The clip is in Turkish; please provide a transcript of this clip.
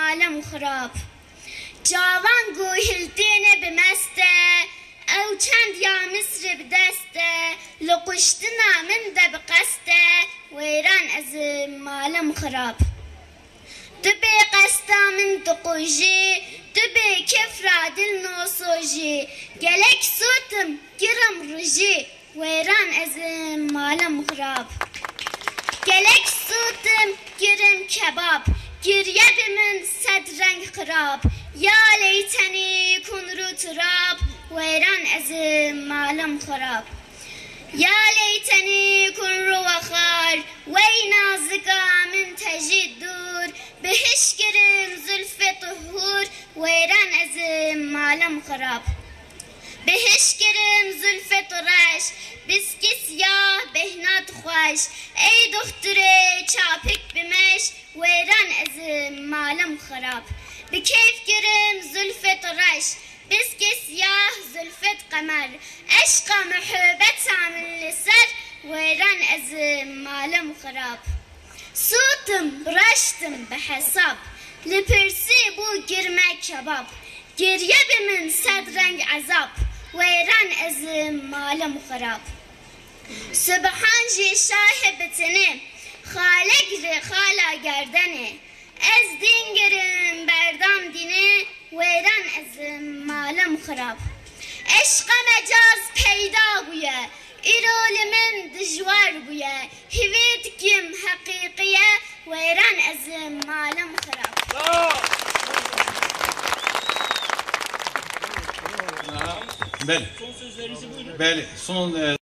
malum xarab. Cavan guhildine bimeste, ev çend ya Misr bideste, lukuştina min de biqeste, weyran ez malum xarab. Dube qesta min tuquji, dube kefra dil nosoji, gelek sutum giram ruji, weyran ez malum xarab. Gelek sutum girim kebab, giriye bimin sedreng xarab, ya leyteni kunru turab, weyran ez malum xarab. Ya leyteni kunru vakhar, wey nazika min tejid dur, behiş girim zülfe tuhur, weyran ez malum xarab. Behiş girim zülfe turaş, biski siyah behnat xoş, ey dokture çapik bimeş, weyran ez malum xarab. Bi keyf girim zülfe turaş, biski siyah zülfet kamer, eşqa muhabbet amil liser, weyran ez malum xarab. Sutum braştım behesab, lipirsi bu girme kebab, geriye bimin sedreng azab, weyran ez malum xarab. Subhan ji şahibetini, xale giri xala gerdeni, ez din girim berdam dini, weyran ez malum xarab. Eşqa mecaz peyda buye, irolimin dijwar buye, hivit kim hakikiye, weyran ez malum xarab. Beli. Beli. Son